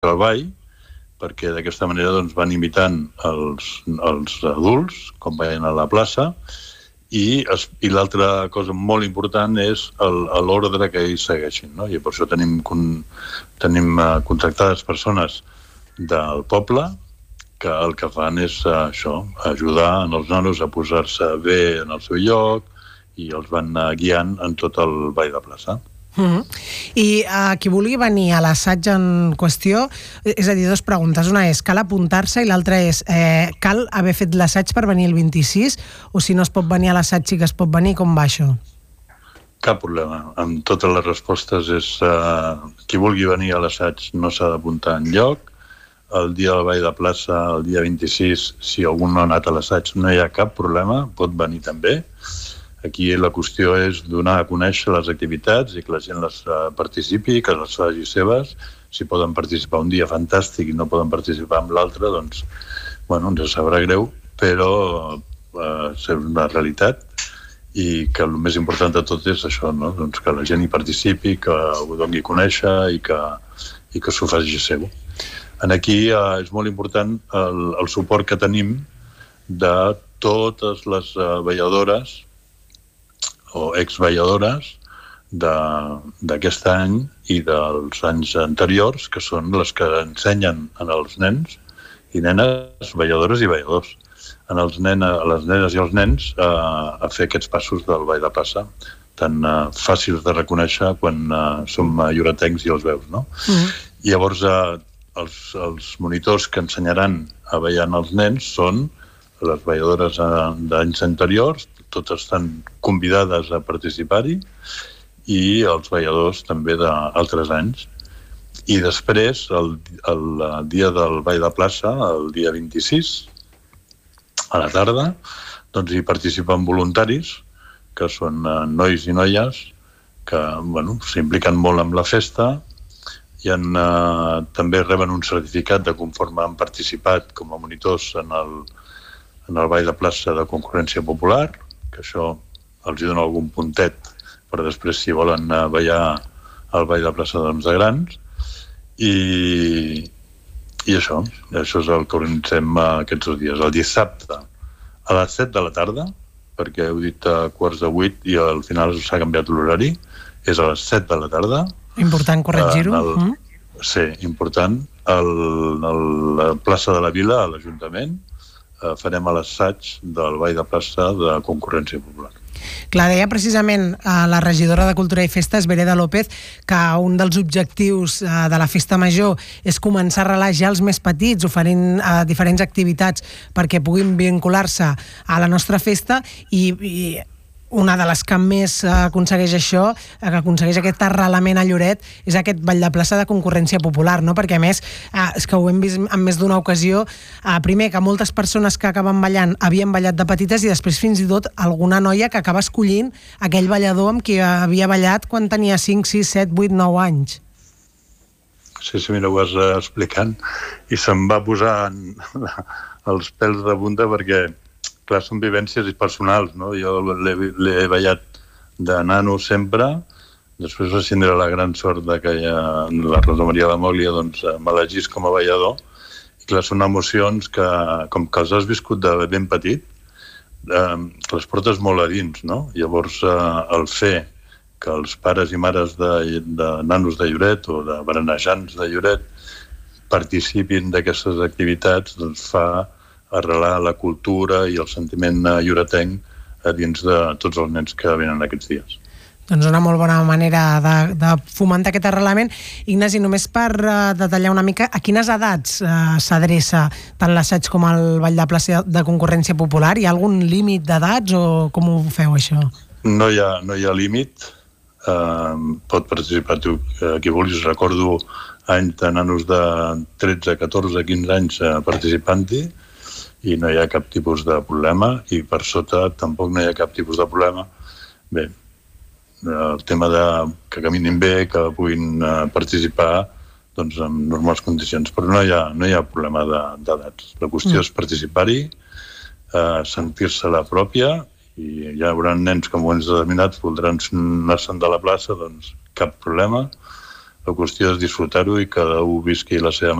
al ball, perquè d'aquesta manera doncs, van imitant els adults, com veien a la plaça, i l'altra cosa molt important és l'ordre que ells segueixin, no? I per això tenim contractades persones del poble que el que fan és això, ajudar els nanos a posar-se bé en el seu lloc i els van guiant en tot el ball de plaça. I qui vulgui venir a l'assaig en qüestió, és a dir, dues preguntes. Una és, cal apuntar-se, i l'altra és, cal haver fet l'assaig per venir el 26, o si no es pot venir a l'assaig sí que es pot venir, com va això? Cap problema. Amb totes les respostes és qui vulgui venir a l'assaig no s'ha d'apuntar enlloc. El dia del ball de plaça, el dia 26, si algú no ha anat a l'assaig no hi ha cap problema, pot venir també. Aquí la qüestió és donar a conèixer les activitats i que la gent les participi, que les faci seves. Si poden participar un dia, fantàstic, i no poden participar amb l'altre, doncs, ens sabrà greu, però és una realitat i que el més important de tot és això, no? Doncs que la gent hi participi, que ho doni a conèixer i que s'ho faci seu. Aquí és molt important el suport que tenim de totes les balladores o exballadores d'aquest any i dels anys anteriors, que són les que ensenyen als nens i nenes, balladores i balladors, a les nenes i els nens a fer aquests passos del ball de plaça, tan fàcils de reconèixer quan som lloretencs i els veus, no? Llavors, els monitors que ensenyaran a ballar als nens són les balladores d'anys anteriors, totes estan convidades a participar-hi, i els balladors també d'altres anys. I després, el dia del ball de plaça, el dia 26, a la tarda, doncs hi participen voluntaris, que són nois i noies, que s'impliquen molt amb la festa, i també reben un certificat de conforme han participat com a monitors en el ball de plaça de concurrència popular, que això els hi dona algun puntet per després si volen ballar al ball de plaça de grans. I això és el que organitzem aquests dos dies. El dissabte a les 7 de la tarda, perquè heu dit a 7:45 i al final s'ha canviat l'horari, és a les 7 de la tarda. Important corregir-ho. Sí, important. A la plaça de la Vila, a l'Ajuntament, farem l'assaig del ball de plaça de concurrència popular. Clar, deia precisament la regidora de Cultura i Festes, Vereda López, que un dels objectius de la Festa Major és començar a arrelar ja els més petits, oferint diferents activitats perquè puguin vincular-se a la nostra festa, i una de les que més aconsegueix això, que aconsegueix aquest arrelament a Lloret, és aquest ball de plaça de concurrència popular, no? Perquè a més, és que ho hem vist en més d'una ocasió, primer que moltes persones que acaben ballant havien ballat de petites, i després fins i tot alguna noia que acaba escollint aquell ballador amb qui havia ballat quan tenia 5, 6, 7, 8, 9 anys. Sí, mira, ho vas explicant i se'm va posar els pèls de punta perquè clar, són vivències personals, no? Jo l'he ballat de nano sempre, després vaig tindre la gran sort que la Rosa Maria de Mòglia m'elegís com a ballador, i clar, són emocions que, com que els has viscut de ben petit, les portes molt a dins, no? Llavors, el fer que els pares i mares de nanos de Lloret o de berenejants de Lloret participin d'aquestes activitats, doncs fa arrelar la cultura i el sentiment lloretenc a dins de tots els nens que venen aquests dies. Doncs una molt bona manera de fomentar aquest arrelament. Ignasi, només per detallar una mica, a quines edats s'adreça tant l'assaig com el ball de plaça de concurrència popular? Hi ha algun límit d'edats o com ho feu, això? No hi ha límit. Pot participar qui vulguis. Recordo anys de nanos de 13, 14, 15 anys participant-hi, i no hi ha cap tipus de problema, i per sota tampoc no hi ha cap tipus de problema. Bé, el tema de que caminin bé, que puguin participar doncs en normals condicions, però no hi ha problema d'edats. La qüestió és participar-hi, sentir-se la pròpia, i hi haurà nens que en moments determinats voldran anar-se'n de la plaça, doncs cap problema. La qüestió és disfrutar-ho i cada un visqui la seva